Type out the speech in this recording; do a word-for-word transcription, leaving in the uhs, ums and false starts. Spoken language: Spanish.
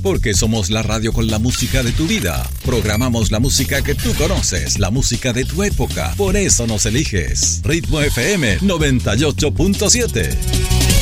Porque somos la radio con la música de tu vida. Programamos la música que tú conoces, la música de tu época. Por eso nos eliges. Ritmo F M noventa y ocho punto siete.